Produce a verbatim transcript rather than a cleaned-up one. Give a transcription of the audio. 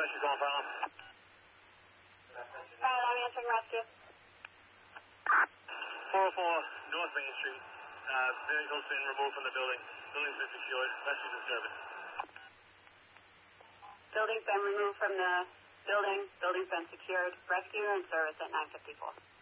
Rescue calling final. Alright, I'm answering rescue. four oh four North Main Street. Uh, vehicle's been removed from the building. Building's been secured. Rescue's in service. Building's been removed from the building. Building's been secured. Rescue in service at nine fifty-four.